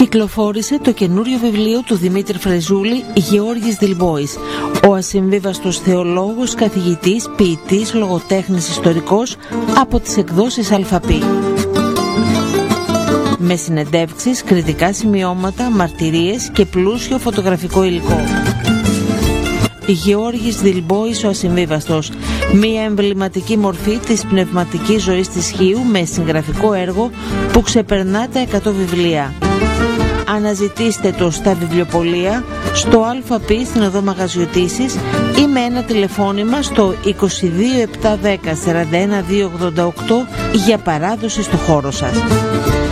Κυκλοφόρησε το καινούριο βιβλίο του Δημήτρη Φρεζούλη, Γεώργης Δηλμπόης, ο ασυμβίβαστος θεολόγος, καθηγητής, ποιητής, λογοτέχνης, ιστορικός, από τις εκδόσεις Αλφαπή. Με συνεντεύξεις, κριτικά σημειώματα, μαρτυρίες και πλούσιο φωτογραφικό υλικό. Γεώργης Δηλμπόης ο ασυμβίβαστος, μια εμβληματική μορφή της πνευματικής ζωής της Χίου με συγγραφικό έργο που ξεπερνά τα 100 βιβλία. Αναζητήστε το στα βιβλιοπωλεία, στο Αλφαπή στην οδό Μαγαζιωτήσης ή με ένα τηλεφώνημα στο 22 710 41 288 για παράδοση στο χώρο σας.